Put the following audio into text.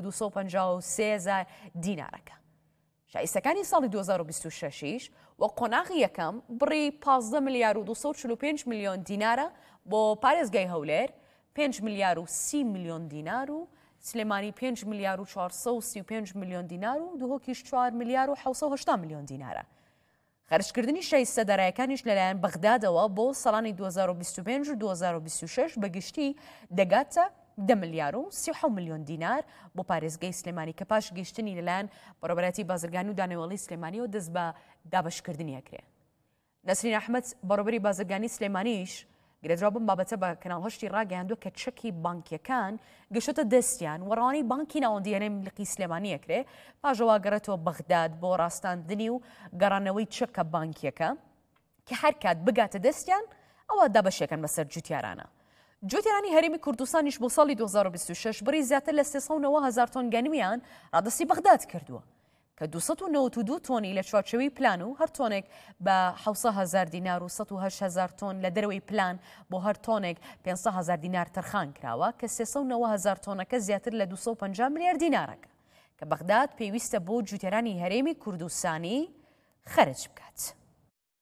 253,000 دینارەکە. شایستەکانی ساڵی 2026 وە قۆناغی یەکەم بڕی 15 ملیار و 245 میلیۆن دینارە بۆ پارێزگای هەولێر، 5 ملیار و 30 میلیۆن دینار و سلێمانی 5 ملیار و 435 میلیۆن دینار و دووهۆکیش 4 ملیار و 780 میلیۆن دینارە. خەرجکردنی شایستە دارایەکانیش لەلایەن بەغدادەوە بۆ ساڵانی 2025 و 2026 بەگشتی دەگاتە 10 ملیار و 37 میلیۆن دینار بۆ پارێزگای سلێمانی کە پاش گەیشتنی لەلایەن بەڕێوەبەتی بازرگانی و دانەوێڵی سلێمانیەوە دەست بە دابەشکردنی ئەکرێ. نەسرین ئەحمەد بەڕێوەبەری بازرگانی سلێمانیش گرێدرا بم بابەتە بە کەناڵ هەشتی ڕاگەیاندووە کە چەکی بانکیەکان گەشتە دەستیان وەڕوانەی بانکی ناوەندی هەرێم ملیقی سلێمانی ئەکرێ پاژەوا گەڕێتەوە بەغداد بۆ ڕاستاندنی و گەڕانەوەی چەکە بانکیەکە کە هەر کات بگاتە دەستیان ئەوە دابەشێکن بەسەر جوتیارانە. جوتیارانی هەرێمی کوردستانیش بۆ ساڵی 2026 بڕی زیاتر لە 390,000 تۆن گەنمیان ڕادستی بەغداد کردووە کە 292 تۆنی لە چوارچەوەی پلان و هەر تۆنێک بە 700,000 دینار و 108,000 تۆن لە دەرەوەی پلان بۆ هەر تۆنێک 500,000 دینار تەرخان کراوە کە 390,000 تۆنەکە زیاتر لە 250 ملیار دینارەکە کە بەغداد پێویستە بۆ جوتیارانی هەرێمی کوردستانی خەرج بکات.